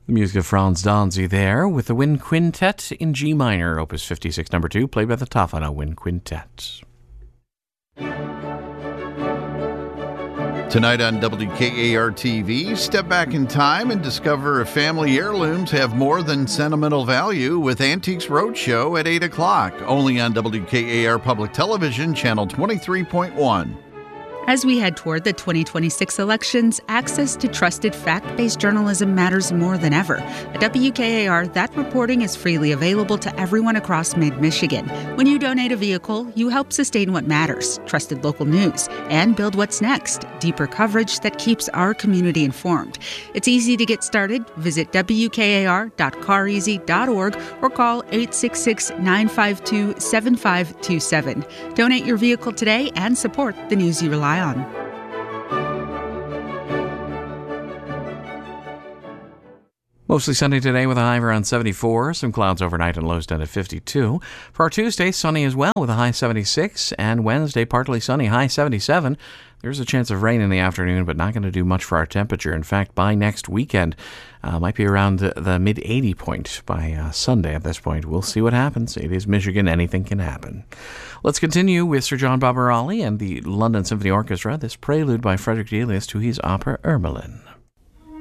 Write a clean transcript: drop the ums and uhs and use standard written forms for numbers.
The music of Franz Danzy there with the Wind Quintet in G minor, Opus 56 number 2, played by the Tofano Wind Quintet. Tonight on WKAR-TV, step back in time and discover if family heirlooms have more than sentimental value with Antiques Roadshow at 8 o'clock, only on WKAR Public Television, Channel 23.1. As we head toward the 2026 elections, access to trusted fact-based journalism matters more than ever. At WKAR, that reporting is freely available to everyone across mid-Michigan. When you donate a vehicle, you help sustain what matters, trusted local news, and build what's next, deeper coverage that keeps our community informed. It's easy to get started. Visit wkar.careasy.org or call 866-952-7527. Donate your vehicle today and support the news you rely on. Mostly sunny today with a high of around 74. Some clouds overnight and lows down to 52. For our Tuesday, sunny as well with a high 76. And Wednesday, partly sunny, high 77. There's a chance of rain in the afternoon, but not going to do much for our temperature. In fact, by next weekend, might be around the mid-80 point by Sunday at this point. We'll see what happens. It is Michigan. Anything can happen. Let's continue with Sir John Barbarali and the London Symphony Orchestra. This prelude by Frederick Delius to his opera Ermelin.